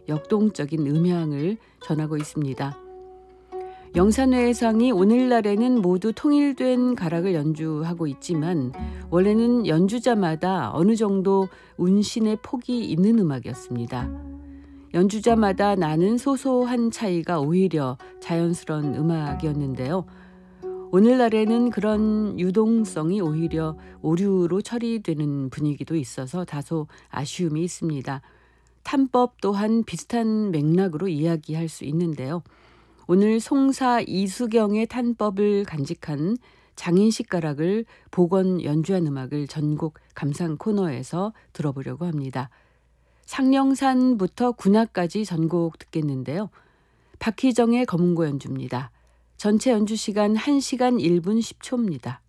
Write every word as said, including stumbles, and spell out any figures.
역동적인 음향을 전하고 있습니다. 영산회상이 오늘날에는 모두 통일된 가락을 연주하고 있지만 원래는 연주자마다 어느 정도 운신의 폭이 있는 음악이었습니다. 연주자마다 나는 소소한 차이가 오히려 자연스러운 음악이었는데요. 오늘날에는 그런 유동성이 오히려 오류로 처리되는 분위기도 있어서 다소 아쉬움이 있습니다. 탄법 또한 비슷한 맥락으로 이야기할 수 있는데요. 오늘 송사 이수경의 탄법을 간직한 장인식 가락을 복원 연주한 음악을 전곡 감상 코너에서 들어보려고 합니다. 상령산부터 군악까지 전곡 듣겠는데요. 박희정의 검은고 연주입니다. 전체 연주 시간 한 시간 일 분 십 초입니다.